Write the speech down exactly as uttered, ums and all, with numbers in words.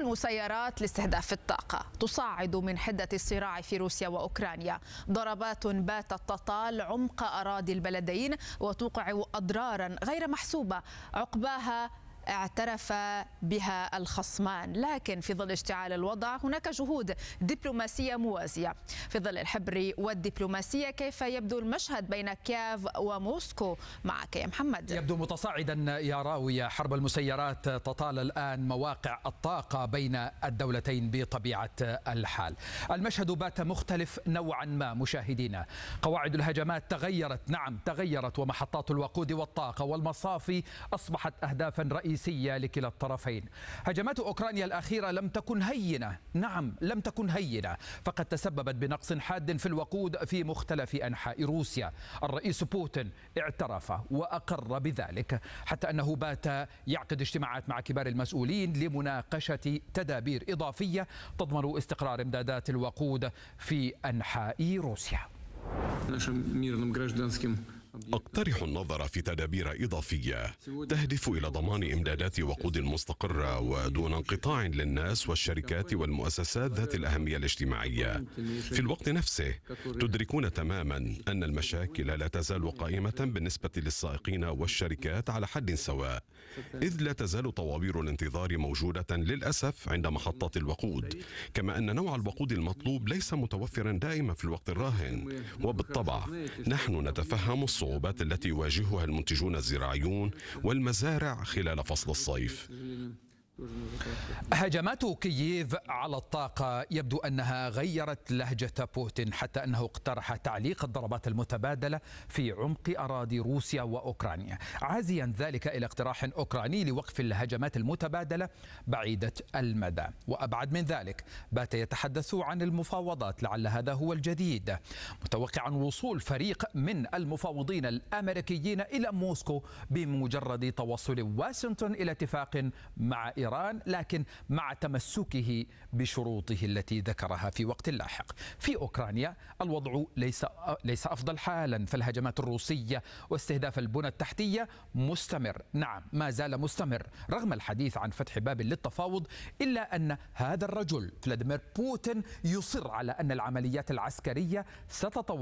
المسيرات لاستهداف الطاقة تصاعد من حدة الصراع في روسيا وأوكرانيا. ضربات باتت تطال عمق أراضي البلدين وتوقع أضرارا غير محسوبة عقباها اعترف بها الخصمان، لكن في ظل اشتعال الوضع هناك جهود دبلوماسية موازية. في ظل الحبر والدبلوماسية كيف يبدو المشهد بين كييف وموسكو؟ معك يا محمد. يبدو متصاعدا يا راوية. حرب المسيرات تطال الآن مواقع الطاقة بين الدولتين بطبيعة الحال. المشهد بات مختلف نوعا ما مشاهدينا. قواعد الهجمات تغيرت، نعم تغيرت، ومحطات الوقود والطاقة والمصافي أصبحت أهدافا رئيسية لكلا الطرفين. هجمات أوكرانيا الأخيرة لم تكن هينة، نعم لم تكن هينة، فقد تسببت بنقص حاد في الوقود في مختلف أنحاء روسيا. الرئيس بوتين اعترف وأقر بذلك، حتى أنه بات يعقد اجتماعات مع كبار المسؤولين لمناقشة تدابير إضافية تضمن استقرار إمدادات الوقود في أنحاء روسيا. أقترح النظر في تدابير إضافية تهدف إلى ضمان إمدادات وقود مستقرة ودون انقطاع للناس والشركات والمؤسسات ذات الأهمية الاجتماعية. في الوقت نفسه تدركون تماما أن المشاكل لا تزال قائمة بالنسبة للسائقين والشركات على حد سواء، إذ لا تزال طوابير الانتظار موجودة للأسف عند محطات الوقود، كما أن نوع الوقود المطلوب ليس متوفرا دائما في الوقت الراهن. وبالطبع نحن نتفهم الصعوبات التي يواجهها المنتجون الزراعيون والمزارع خلال فصل الصيف. هجمات كييف على الطاقة يبدو أنها غيرت لهجة بوتين، حتى أنه اقترح تعليق الضربات المتبادلة في عمق أراضي روسيا وأوكرانيا، عازيا ذلك إلى اقتراح أوكراني لوقف الهجمات المتبادلة بعيدة المدى. وأبعد من ذلك بات يتحدث عن المفاوضات، لعل هذا هو الجديد، متوقعا وصول فريق من المفاوضين الأمريكيين إلى موسكو بمجرد توصل واشنطن إلى اتفاق مع إيران، لكن مع تمسكه بشروطه التي ذكرها في وقت لاحق. في أوكرانيا الوضع ليس ليس أفضل حالا، فالهجمات الروسية واستهداف البنى التحتية مستمر، نعم ما زال مستمر رغم الحديث عن فتح باب للتفاوض، إلا أن هذا الرجل فلاديمير بوتين يصر على أن العمليات العسكرية ستتطور